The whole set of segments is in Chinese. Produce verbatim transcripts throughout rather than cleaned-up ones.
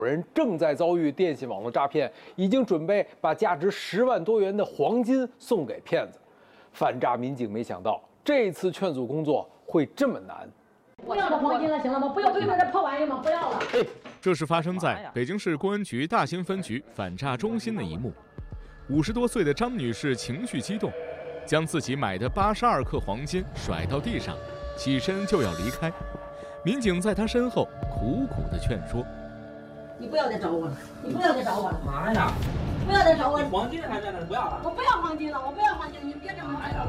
有人正在遭遇电信网络诈骗，已经准备把价值十万多元的黄金送给骗子。反诈民警没想到，这次劝阻工作会这么难。 不要这黄金了，行了吗？不要对面这破玩意儿吗？不要了。 这是发生在北京市公安局大兴分局反诈中心的一幕。五十多岁的张女士情绪激动，将自己买的八十二克黄金甩到地上，起身就要离开。民警在她身后苦苦地劝说。 你不要再找我了，你不要再找我了。 妈呀！ 不要再找我了。 黄金还在那，不要了。 我不要黄金了，我不要黄金了，你别这么来了。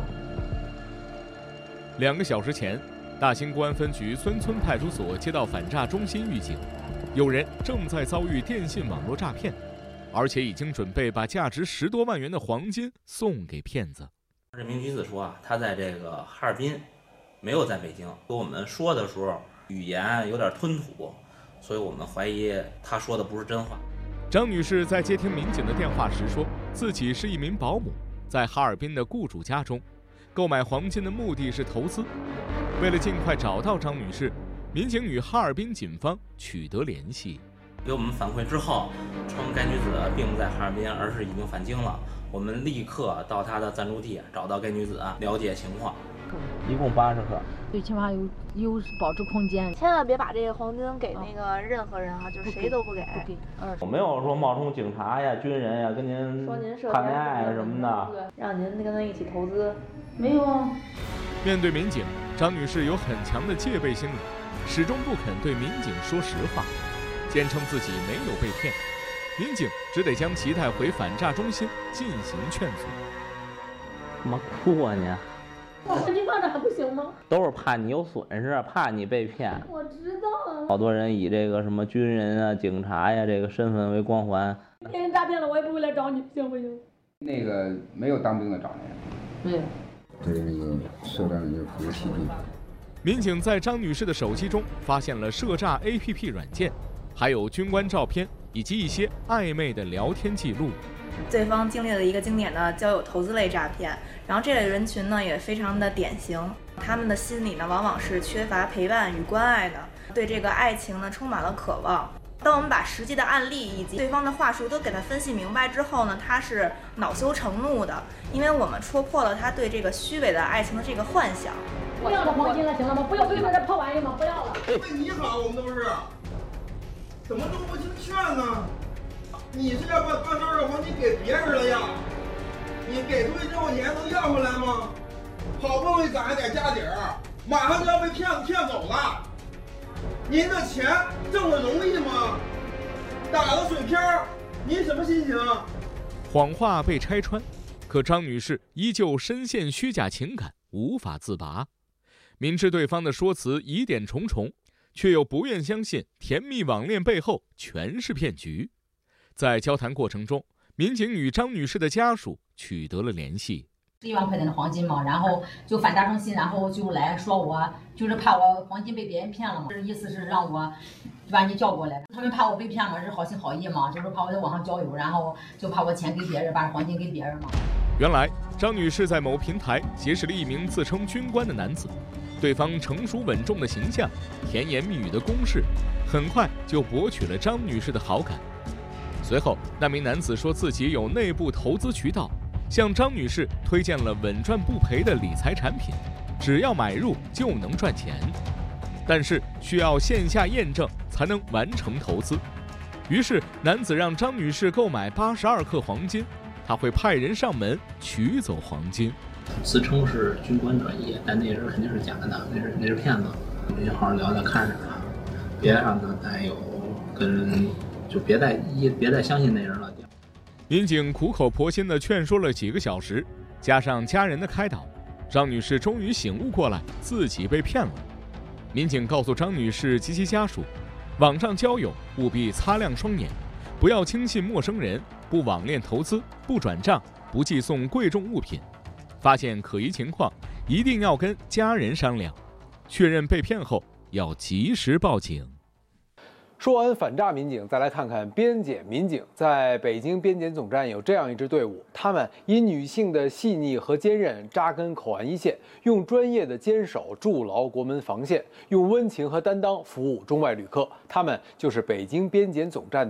两个小时前，大兴公安分局孙村派出所接到反诈中心预警，有人正在遭遇电信网络诈骗，而且已经准备把价值十多万元的黄金送给骗子。 这名女子说啊，她在这个哈尔滨，没有在北京。和我们说的时候，语言有点吞吐。所以我们怀疑他说的不是真话。 张女士在接听民警的电话时说，自己是一名保姆，在哈尔滨的雇主家中，购买黄金的目的是投资。为了尽快找到张女士，民警与哈尔滨警方取得联系。 给我们反馈之后，称该女子并不在哈尔滨，而是已经返京了。我们立刻到她的暂住地，找到该女子，了解情况。 一共八十克， 最起码有有保持空间， 千万别把这个黄金给那个任何人啊，就是谁都不给。 不给。 我没有说冒充警察呀、军人呀，跟您说您谈恋爱什么的， 让您跟他一起投资。 没有啊。 面对民警，张女士有很强的戒备心理，始终不肯对民警说实话，坚称自己没有被骗。民警只得将其带回反诈中心进行劝阻。 干嘛哭啊你？ 你放这还不行吗？ 都是怕你有损失，怕你被骗。 我知道。 好多人以这个什么军人啊、警察呀这个身份为光环。 骗人诈骗了，我也不会来找你，行不行？ 那个没有当兵的找那个。没有。 这是那个涉诈那个服务器。 民警在张女士的手机中发现了涉诈 A P P 软件，还有军官照片以及一些暧昧的聊天记录。 对方经历了一个经典的交友投资类诈骗，然后这类人群呢也非常的典型，他们的心理呢往往是缺乏陪伴与关爱的，对这个爱情呢充满了渴望。当我们把实际的案例以及对方的话术都给他分析明白之后呢，他是恼羞成怒的，因为我们戳破了他对这个虚伪的爱情的这个幻想。 不要这黄金了，行了吗？不要对面这破玩意儿吗？不要了。 为你好，我们都是，怎么都不听劝呢？你是要把八十二个黄金给别人了呀？你给出去之后你还能要回来吗？好不容易攒了点家底儿，马上就要被骗子骗走了。您的钱挣得容易吗？打了水漂，您什么心情？ 谎话被拆穿，可张女士依旧深陷虚假情感，无法自拔。明知对方的说辞疑点重重，却又不愿相信甜蜜网恋背后全是骗局。在交谈过程中，民警与张女士的家属取得了联系。 一万块钱的黄金嘛，然后就反诈中心，然后就来说我就是怕我黄金被别人骗了嘛，意思是让我把你叫过来。他们怕我被骗嘛，是好心好意嘛，就是怕我在网上交友，然后就怕我钱给别人，把黄金给别人嘛。 原来张女士在某平台结识了一名自称军官的男子，对方成熟稳重的形象，甜言蜜语的攻势，很快就博取了张女士的好感。随后，那名男子说自己有内部投资渠道，向张女士推荐了稳赚不赔的理财产品，只要买入就能赚钱，但是需要线下验证才能完成投资。于是，男子让张女士购买八十二克黄金，他会派人上门取走黄金。 自称是军官专业，但那人肯定是假的，那是那是骗子。你好好聊聊看着他，别让他再有跟。就别再一别再相信那人了。 民警苦口婆心地劝说了几个小时，加上家人的开导，张女士终于醒悟过来，自己被骗了。民警告诉张女士及其家属，网上交友务必擦亮双眼，不要轻信陌生人，不网恋投资，不转账，不寄送贵重物品。发现可疑情况，一定要跟家人商量，确认被骗后要及时报警。 说完反诈民警，再来看看边检民警。在北京边检总站有这样一支队伍，他们以女性的细腻和坚韧扎根口岸一线，用专业的坚守筑牢国门防线，用温情和担当服务中外旅客。他们就是北京边检总站的